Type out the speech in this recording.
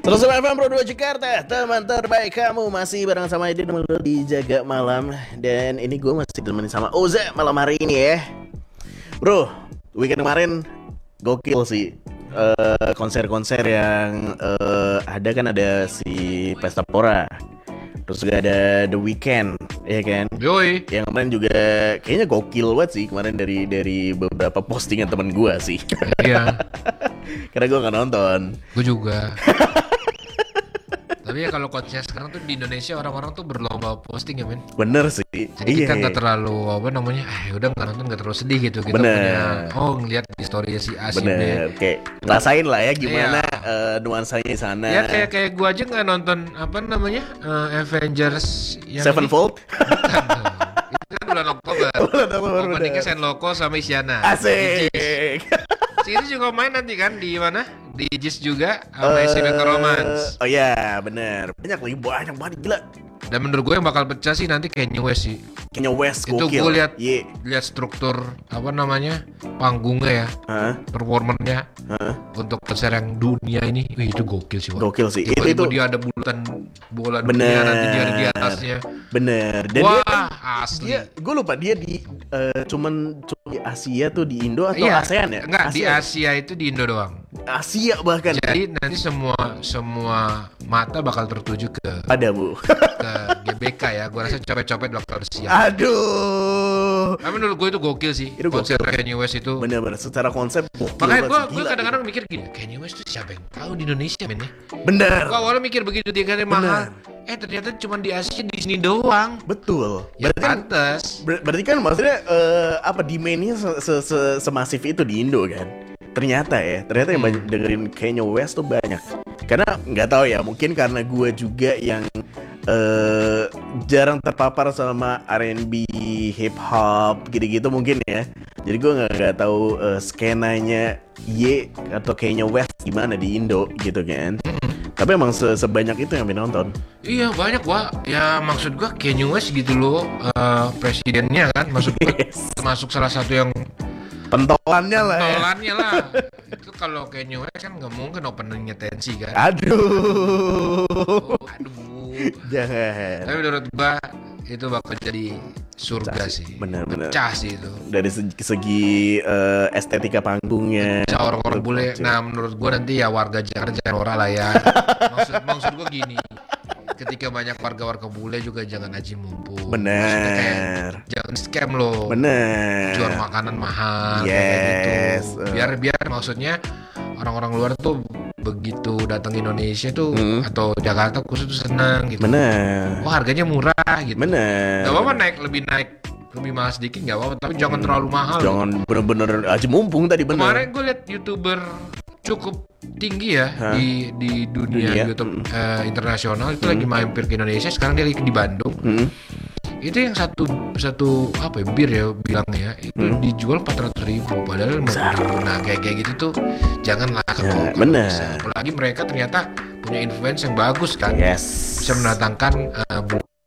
Terus FM Pro 2 Jakarta, teman terbaik kamu masih bareng sama Edi di Jaga Malam. Dan ini gue masih ditemenin sama Oza malam hari ini ya. Bro, weekend kemarin gokil sih. Konser-konser yang ada si Pesta Pora. Terus juga ada The Weeknd, ya kan? Yoi. Yang kemarin juga kayaknya gokil banget sih kemarin dari beberapa postingan teman gue sih. Iya. Karena gue nggak nonton. Gue juga. Tapi ya kalau konser sekarang tuh di Indonesia orang-orang tuh berlomba posting ya men. Bener sih. Jadi kita nggak terlalu udah nggak nonton nggak terlalu sedih gitu. Kita Bener. punya ngeliat di story si A si B. Bener. Kayak rasain lah ya gimana nuansanya di sana. Ya kayak gue aja nggak nonton Avengers yang Sevenfold. Itu kan bulan Oktober. Openingnya Senloko sama Isyana. Asik. Si itu juga main nanti kan di mana? Di JIS juga sama SCB Romance. Oh iya bener. Banyak banget gila. Dan menurut gue yang bakal pecah sih nanti Kanye West sih. Kanye West Itu gokil. gue lihat struktur panggungnya ya, performernya untuk konser yang dunia ini, itu gokil sih. Gokil sih. Itu dia ada bulatan bola dunia nanti dia ada di atasnya. Bener. Dan wah dia asli. Gue lupa dia di cuman di Asia tuh di Indo atau ASEAN ya? Enggak, di Asia itu di Indo doang. Asia bahkan. Jadi nanti semua mata bakal tertuju ke GBK ya. Gue rasa copet-copet bakal siap. Aduh. Tapi menurut gue itu gokil sih. Itu konser Kanye West itu. Bener-bener secara konsep. Makanya gue kadang-kadang mikir gini, Kanye West tuh siapa yang tahu di Indonesia men ya? Bener. Gue awalnya mikir begitu dia kan mahal. Ternyata cuma di Asia di sini doang. Betul. Ya pantes. Berarti kan maksudnya demand-nya semasif itu di Indo kan? Ternyata yang banyak dengerin Kanye West tuh banyak. Karena nggak tahu ya, mungkin karena gue juga yang jarang terpapar sama R&B, hip hop gitu-gitu mungkin ya. Jadi gue nggak tahu skenanya Ye atau Kanye West gimana di Indo gitu kan. Tapi emang sebanyak itu yang nonton. Iya banyak ya maksud gua Kanye West gitu loh, presidennya kan termasuk salah satu yang pentolannya lah. Itu kalau Kanye West kan nggak mungkin openingnya Tensi kan. Aduh. Jangan. Tapi menurut gua itu bakal jadi surga sih. Bener-bener. Pecah sih itu. Dari segi estetika panggungnya. Pecah orang-orang bule. Nah menurut gua nanti ya warga Jakarta jangan norak lah ya. Maksud gua gini. Ketika banyak warga-warga bule juga jangan aji mumpung. Bener. Jangan scam loh. Bener. Jual makanan mahal. Yes. Kayak gitu. Biar maksudnya orang-orang luar tuh begitu datang Indonesia tuh atau Jakarta khusus tuh senang gitu. Bener. Wah harganya murah gitu. Bener. Gak apa-apa lebih mahal sedikit gak apa-apa. Tapi jangan terlalu mahal. Jangan bener-bener aji mumpung tadi bener. Kemarin gue liat YouTuber cukup tinggi ya di dunia YouTube internasional itu lagi mampir ke Indonesia. Sekarang dia lagi di Bandung. Itu yang satu bir ya bilangnya itu dijual 400.000 padahal 50.000. Nah kayak gitu tuh janganlah kalau bisa. Apalagi mereka ternyata punya influence yang bagus kan. Yes. Bisa mendatangkan